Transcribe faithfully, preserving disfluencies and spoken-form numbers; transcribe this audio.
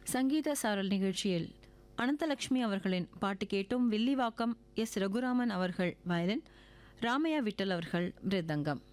சங்கீத சாரல் நிகழ்ச்சியில் அனந்தலட்சுமி அவர்களின் பாட்டு கேட்டும். வில்லிவாக்கம் எஸ் ரகுராமன் அவர்கள் வயலின், ராமையா விட்டல் அவர்கள் மிருதங்கம்.